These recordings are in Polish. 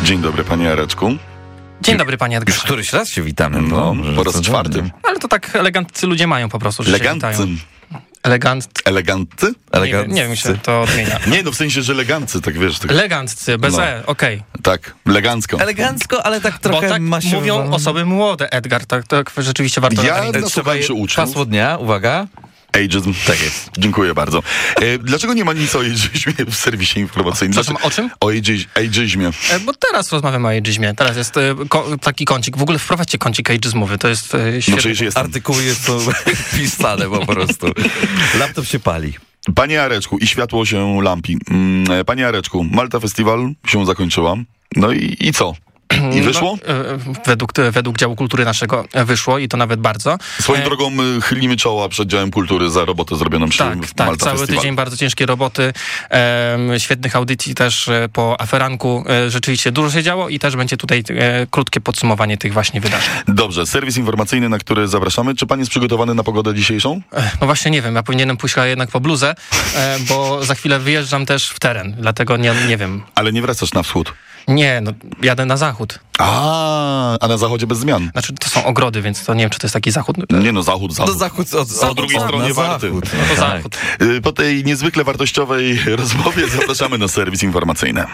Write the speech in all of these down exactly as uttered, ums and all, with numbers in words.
Dzień dobry, panie Jareczku. Dzień dobry, panie Edgarze. Już któryś raz się witamy. No, no po raz czwarty. Ale to tak eleganccy ludzie mają po prostu, że Eleganccy. się witają. Elegant... Eleganccy? Nie, nie wiem, jak się to odmienia. Nie, no w sensie, że eleganccy, tak wiesz. Tak... Eleganccy, bez No. E, okej. Tak, elegancko. Elegancko, ale tak Bo trochę tak masiowo. mówią osoby młode, Edgar, tak, tak rzeczywiście warto Ja nadmienić. nasłuchałem się uczniów. Hasło dnia, uwaga. Ageism. Tak jest. Dziękuję bardzo. E, dlaczego nie ma nic o ageizmie w serwisie informacyjnym? Przepraszam, o czym? O ageizm- ageizmie. E, Bo teraz rozmawiamy o ageizmie. Teraz jest e, ko- taki kącik. W ogóle wprowadźcie kącik ageizmowy. To jest e, No świetny. przecież jestem. Artykuły jest to pisane po prostu. Laptop się pali. Panie Jareczku, i światło się lampi. Mm, Panie Jareczku, Malta Festival się zakończyła. No i, i co? I wyszło? No, e, według, według działu kultury naszego wyszło i to nawet bardzo. Swoją E, drogą y, chylimy czoła przed działem kultury za robotę zrobioną przy Tak, tak, Malta cały Festival. tydzień bardzo ciężkiej roboty, e, świetnych audycji też e, po aferanku. E, rzeczywiście dużo się działo i też będzie tutaj e, krótkie podsumowanie tych właśnie wydarzeń. Dobrze, serwis informacyjny, na który zapraszamy. Czy pan jest przygotowany na pogodę dzisiejszą? E, no właśnie nie wiem, ja powinienem pójść chyba jednak po bluzę, e, bo za chwilę wyjeżdżam też w teren, dlatego nie, nie wiem. Ale nie wracasz na wschód. Nie, no jadę na zachód. A, a na zachodzie bez zmian. Znaczy to są ogrody, więc to nie wiem, czy to jest taki zachód. Nie no, zachód, No zachód. zachód od, Po drugiej od, stronie na Warty. zachód. No to Tak. zachód. Y, Po tej niezwykle wartościowej rozmowie zapraszamy na serwis informacyjny.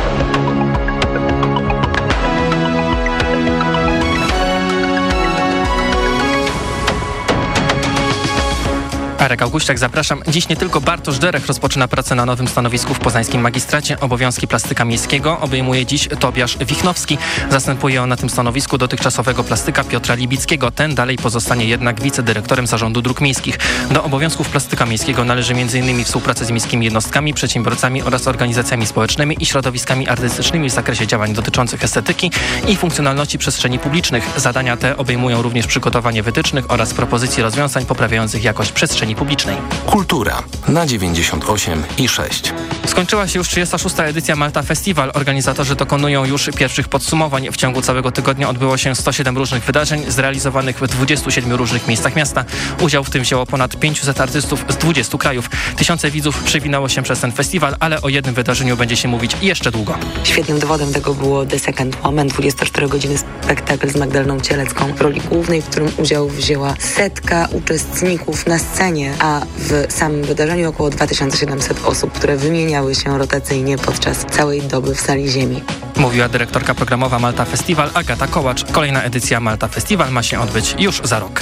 Arek Augustiak, zapraszam. Dziś nie tylko Bartosz Derech rozpoczyna pracę na nowym stanowisku w poznańskim magistracie. Obowiązki plastyka miejskiego obejmuje dziś Tobiasz Wichnowski. Zastępuje on na tym stanowisku dotychczasowego plastyka Piotra Libickiego. Ten dalej pozostanie jednak wicedyrektorem Zarządu Dróg Miejskich. Do obowiązków plastyka miejskiego należy m.in. współpraca z miejskimi jednostkami, przedsiębiorcami oraz organizacjami społecznymi i środowiskami artystycznymi w zakresie działań dotyczących estetyki i funkcjonalności przestrzeni publicznych. Zadania te obejmują również przygotowanie wytycznych oraz propozycji rozwiązań poprawiających jakość przestrzeni publicznej. Kultura na dziewięćdziesiąt osiem i sześć. Skończyła się już trzydziesta szósta edycja Malta Festival. Organizatorzy dokonują już pierwszych podsumowań. W ciągu całego tygodnia odbyło się sto siedem różnych wydarzeń zrealizowanych w dwudziestu siedmiu różnych miejscach miasta. Udział w tym wzięło ponad pięciuset artystów z dwudziestu krajów. Tysiące widzów przewinęło się przez ten festiwal, ale o jednym wydarzeniu będzie się mówić jeszcze długo. Świetnym dowodem tego było The Second Woman, dwudziesto cztery godziny spektakl z Magdaleną Cielecką w roli głównej, w którym udział wzięła setka uczestników na scenie, a w samym wydarzeniu około dwa tysiące siedemset osób, które wymieniały się rotacyjnie podczas całej doby w sali ziemi. Mówiła dyrektorka programowa Malta Festival Agata Kołacz. Kolejna edycja Malta Festival ma się odbyć już za rok.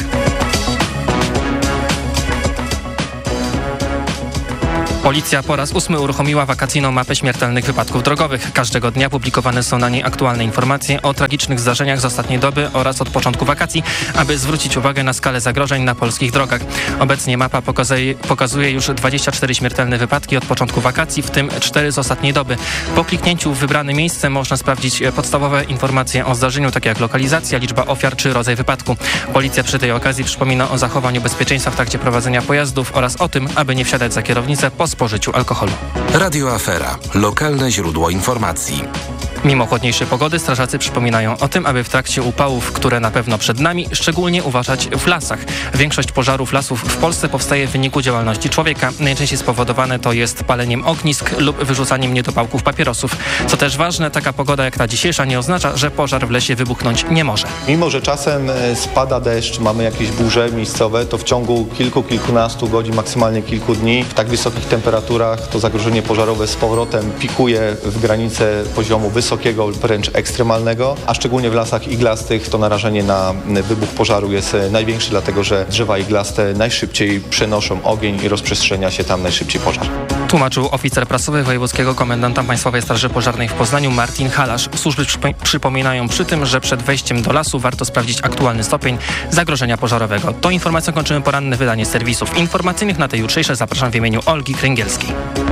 Policja po raz ósmy uruchomiła wakacyjną mapę śmiertelnych wypadków drogowych. Każdego dnia publikowane są na niej aktualne informacje o tragicznych zdarzeniach z ostatniej doby oraz od początku wakacji, aby zwrócić uwagę na skalę zagrożeń na polskich drogach. Obecnie mapa pokazuje, pokazuje już dwadzieścia cztery śmiertelne wypadki od początku wakacji, w tym cztery z ostatniej doby. Po kliknięciu w wybrane miejsce można sprawdzić podstawowe informacje o zdarzeniu, takie jak lokalizacja, liczba ofiar czy rodzaj wypadku. Policja przy tej okazji przypomina o zachowaniu bezpieczeństwa w trakcie prowadzenia pojazdów oraz o tym, aby nie wsiadać za kierownicę po spożyciu alkoholu. Radio Afera. Lokalne źródło informacji. Mimo chłodniejszej pogody strażacy przypominają o tym, aby w trakcie upałów, które na pewno przed nami, szczególnie uważać w lasach. Większość pożarów lasów w Polsce powstaje w wyniku działalności człowieka. Najczęściej spowodowane to jest paleniem ognisk lub wyrzucaniem niedopałków papierosów. Co też ważne, taka pogoda jak ta dzisiejsza nie oznacza, że pożar w lesie wybuchnąć nie może. Mimo że czasem spada deszcz, mamy jakieś burze miejscowe, to w ciągu kilku, kilkunastu godzin, maksymalnie kilku dni w tak wysokich temperaturach to zagrożenie pożarowe z powrotem pikuje w granice poziomu wysokiego, wręcz ekstremalnego, a szczególnie w lasach iglastych to narażenie na wybuch pożaru jest największy, dlatego że drzewa iglaste najszybciej przenoszą ogień i rozprzestrzenia się tam najszybciej pożar. Tłumaczył oficer prasowy wojewódzkiego komendanta Państwowej Straży Pożarnej w Poznaniu Martin Halasz. Służby przypo- przypominają przy tym, że przed wejściem do lasu warto sprawdzić aktualny stopień zagrożenia pożarowego. Tą informacją kończymy poranne wydanie serwisów informacyjnych. Na te jutrzejsze zapraszam w imieniu Olgi Kręgielskiej.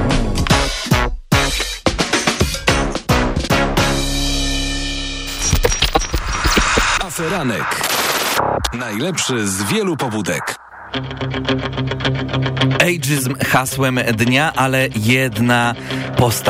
Aferanek. Najlepszy z wielu pobudek. Ageizm hasłem dnia, ale jedna postać